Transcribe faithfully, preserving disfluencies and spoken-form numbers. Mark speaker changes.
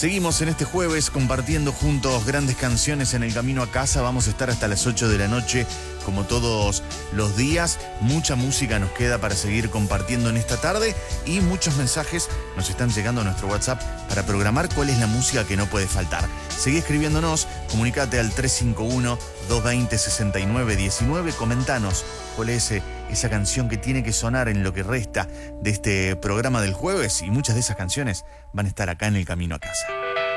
Speaker 1: Seguimos en este jueves compartiendo juntos grandes canciones en el camino a casa. Vamos a estar hasta las ocho de la noche, como todos los días. Mucha música nos queda para seguir compartiendo en esta tarde y muchos mensajes nos están llegando a nuestro WhatsApp para programar cuál es la música que no puede faltar. Seguí escribiéndonos, comunicate al tres cinco uno, dos dos cero, seis nueve uno nueve, comentanos cuál es esa canción que tiene que sonar en lo que resta de este programa del jueves, y muchas de esas canciones van a estar acá en el camino a casa.